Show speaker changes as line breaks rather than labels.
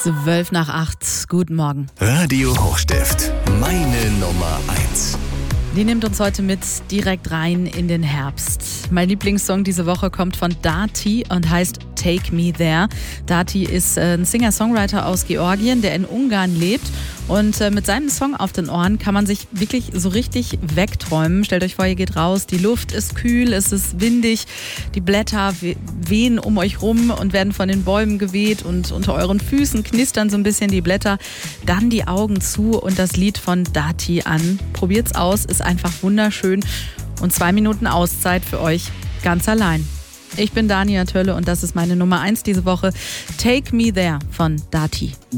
7:12. Guten Morgen.
Radio Hochstift, meine Nummer 1.
Die nimmt uns heute mit direkt rein in den Herbst. Mein Lieblingssong diese Woche kommt von Dati und heißt Take Me There. Dati ist ein Singer-Songwriter aus Georgien, der in Ungarn lebt. Und mit seinem Song auf den Ohren kann man sich wirklich so richtig wegträumen. Stellt euch vor, ihr geht raus, die Luft ist kühl, es ist windig, die Blätter wehen um euch rum und werden von den Bäumen geweht und unter euren Füßen knistern so ein bisschen die Blätter. Dann die Augen zu und das Lied von Dati an. Probiert's aus, ist einfach wunderschön. Und 2 Minuten Auszeit für euch ganz allein. Ich bin Dania Tölle und das ist meine Nummer 1 diese Woche. Take Me There von Dati.